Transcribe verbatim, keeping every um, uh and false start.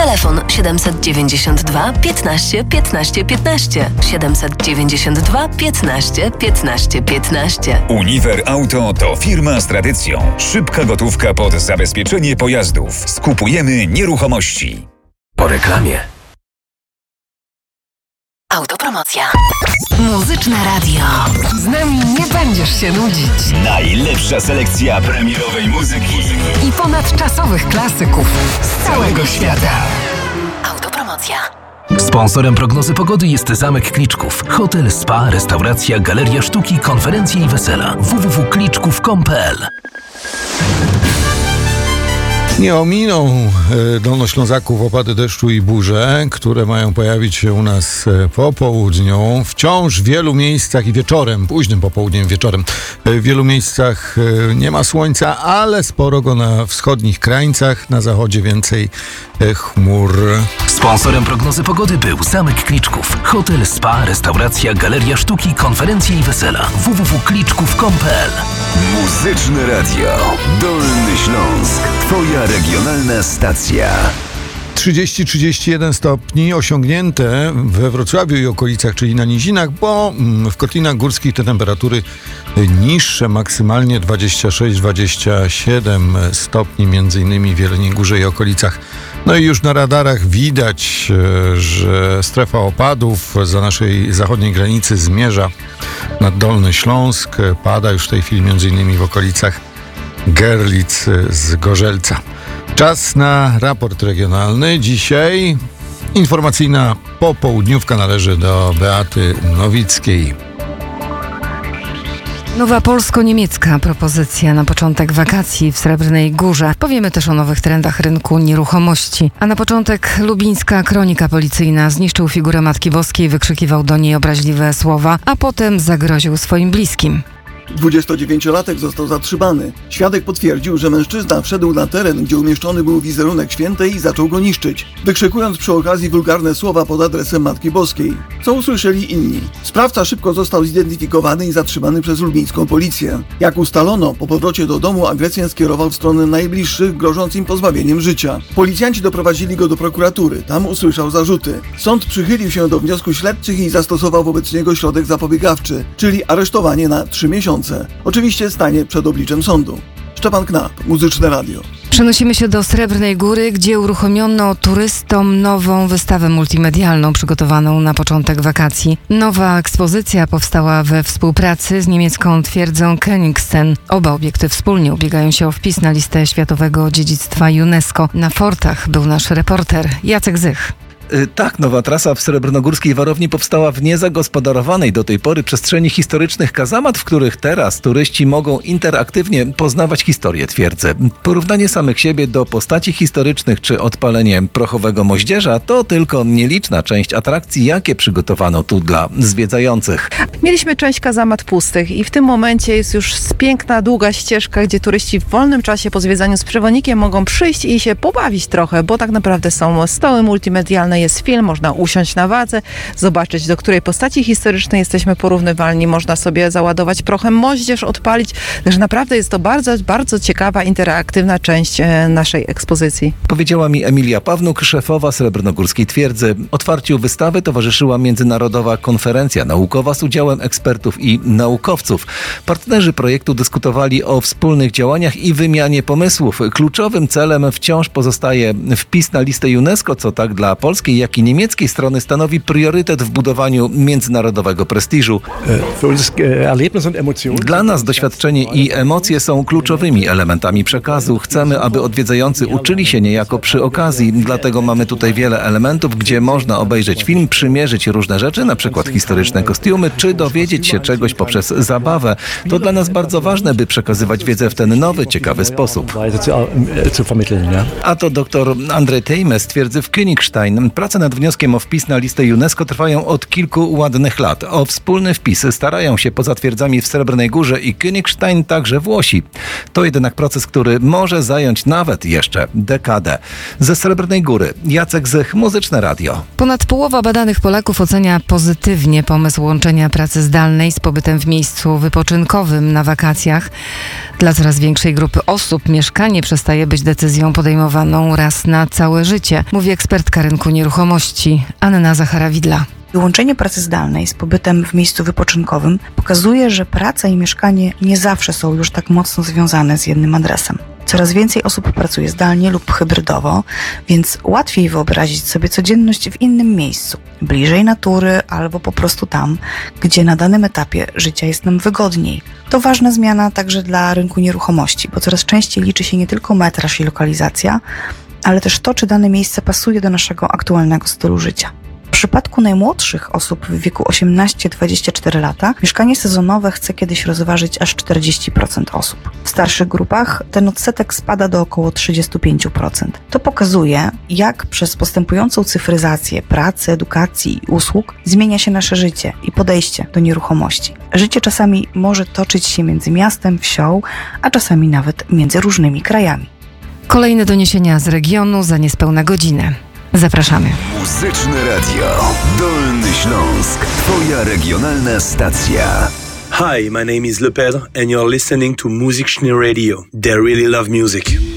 Telefon siedemset dziewięćdziesiąt dwa piętnaście piętnaście piętnaście. siedemset dziewięćdziesiąt dwa piętnaście piętnaście piętnaście. Uniwer Auto to firma z tradycją. Szybka gotówka pod zabezpieczenie pojazdów. Skupujemy nieruchomości. Po reklamie. Autopromocja. Muzyczne radio. Z nami nie będziesz się nudzić. Najlepsza selekcja premierowej muzyki I ponadczasowych klasyków z całego świata. Autopromocja. Sponsorem prognozy pogody jest Zamek Kliczków. Hotel, spa, restauracja, galeria sztuki, konferencje i wesela. w w w kropka kliczków kropka com kropka p l. Nie ominą e, Dolnoślązaków opady deszczu i burze, które mają pojawić się u nas e, po południu. Wciąż w wielu miejscach i wieczorem, późnym popołudniem, wieczorem, e, w wielu miejscach e, nie ma słońca, ale sporo go na wschodnich krańcach, na zachodzie więcej e, chmur. Sponsorem prognozy pogody był Zamek Kliczków. Hotel, spa, restauracja, galeria sztuki, konferencje i wesela. w w w kropka kliczków kropka com kropka p l. Muzyczne Radio Dolny Śląsk. Twoja regionalna stacja. trzydzieści do trzydziestu jeden stopni osiągnięte we Wrocławiu i okolicach, czyli na nizinach, bo w Kotlinach Górskich te temperatury niższe, maksymalnie dwadzieścia sześć do dwudziestu siedmiu stopni, między innymi w Jeleniej Górze i okolicach. No i już na radarach widać, że strefa opadów za naszej zachodniej granicy zmierza nad Dolny Śląsk. Pada już w tej chwili między innymi w okolicach Gerlitz z Gorzelca. Czas na raport regionalny. Dzisiaj informacyjna popołudniówka należy do Beaty Nowickiej. Nowa polsko-niemiecka propozycja na początek wakacji w Srebrnej Górze. Powiemy też o nowych trendach rynku nieruchomości. A na początek lubińska kronika policyjna. Zniszczył figurę Matki Boskiej, wykrzykiwał do niej obraźliwe słowa, a potem zagroził swoim bliskim. dwudziestodziewięciolatek został zatrzymany. Świadek potwierdził, że mężczyzna wszedł na teren, gdzie umieszczony był wizerunek świętej i zaczął go niszczyć, wykrzykując przy okazji wulgarne słowa pod adresem Matki Boskiej, co usłyszeli inni. Sprawca szybko został zidentyfikowany i zatrzymany przez lubińską policję. Jak ustalono, po powrocie do domu agresję skierował w stronę najbliższych, grożąc im pozbawieniem życia. Policjanci doprowadzili go do prokuratury. Tam usłyszał zarzuty. Sąd przychylił się do wniosku śledczych i zastosował wobec niego środek zapobiegawczy, czyli aresztowanie na trzy miesiące. Oczywiście stanie przed obliczem sądu. Szczepan Knap, Muzyczne Radio. Przenosimy się do Srebrnej Góry, gdzie uruchomiono turystom nową wystawę multimedialną przygotowaną na początek wakacji. Nowa ekspozycja powstała we współpracy z niemiecką twierdzą Königsten. Oba obiekty wspólnie ubiegają się o wpis na listę Światowego Dziedzictwa UNESCO. Na fortach był nasz reporter Jacek Zych. Tak, nowa trasa w Srebrnogórskiej Warowni powstała w niezagospodarowanej do tej pory przestrzeni historycznych kazamat, w których teraz turyści mogą interaktywnie poznawać historię twierdzy. Porównanie samych siebie do postaci historycznych czy odpalenie prochowego moździerza to tylko nieliczna część atrakcji, jakie przygotowano tu dla zwiedzających. Mieliśmy część kazamat pustych i w tym momencie jest już piękna, długa ścieżka, gdzie turyści w wolnym czasie po zwiedzaniu z przewodnikiem mogą przyjść i się pobawić trochę, bo tak naprawdę są stoły multimedialne, jest film, można usiąść na wadze, zobaczyć, do której postaci historycznej jesteśmy porównywalni, można sobie załadować prochem moździerz, odpalić, także naprawdę jest to bardzo, bardzo ciekawa, interaktywna część naszej ekspozycji. Powiedziała mi Emilia Pawnuk, szefowa Srebrnogórskiej Twierdzy. Otwarciu wystawy towarzyszyła międzynarodowa konferencja naukowa z udziałem ekspertów i naukowców. Partnerzy projektu dyskutowali o wspólnych działaniach i wymianie pomysłów. Kluczowym celem wciąż pozostaje wpis na listę UNESCO, co tak dla polskiej, jak i niemieckiej strony stanowi priorytet w budowaniu międzynarodowego prestiżu. Dla nas doświadczenie i emocje są kluczowymi elementami przekazu. Chcemy, aby odwiedzający uczyli się niejako przy okazji, dlatego mamy tutaj wiele elementów, gdzie można obejrzeć film, przymierzyć różne rzeczy, na przykład historyczne kostiumy, czy dowiedzieć się czegoś poprzez zabawę. To dla nas bardzo ważne, by przekazywać wiedzę w ten nowy, ciekawy sposób. A to dr Andrzej Tejme z twierdzy w Königstein. Prace nad wnioskiem o wpis na listę UNESCO trwają od kilku ładnych lat. O wspólny wpis starają się poza twierdzami w Srebrnej Górze i Königstein także Włosi. To jednak proces, który może zająć nawet jeszcze dekadę. Ze Srebrnej Góry Jacek Zych, Muzyczne Radio. Ponad połowa badanych Polaków ocenia pozytywnie pomysł łączenia pracy zdalnej z pobytem w miejscu wypoczynkowym na wakacjach. Dla coraz większej grupy osób mieszkanie przestaje być decyzją podejmowaną raz na całe życie, mówi ekspertka rynku nieruchomości Anna Zachara-Widla. Łączenie pracy zdalnej z pobytem w miejscu wypoczynkowym pokazuje, że praca i mieszkanie nie zawsze są już tak mocno związane z jednym adresem. Coraz więcej osób pracuje zdalnie lub hybrydowo, więc łatwiej wyobrazić sobie codzienność w innym miejscu, bliżej natury albo po prostu tam, gdzie na danym etapie życia jest nam wygodniej. To ważna zmiana także dla rynku nieruchomości, bo coraz częściej liczy się nie tylko metraż i lokalizacja, ale też to, czy dane miejsce pasuje do naszego aktualnego stylu życia. W przypadku najmłodszych osób w wieku osiemnaście do dwudziestu czterech lata mieszkanie sezonowe chce kiedyś rozważyć aż czterdzieści procent osób. W starszych grupach ten odsetek spada do około trzydzieści pięć procent. To pokazuje, jak przez postępującą cyfryzację pracy, edukacji i usług zmienia się nasze życie i podejście do nieruchomości. Życie czasami może toczyć się między miastem, wsią, a czasami nawet między różnymi krajami. Kolejne doniesienia z regionu za niespełna godzinę. Zapraszamy. Muzyczne Radio. Dolny Śląsk. Twoja regionalna stacja. Hi, my name is Lepedre and you're listening to Muzyczne Radio. They really love music.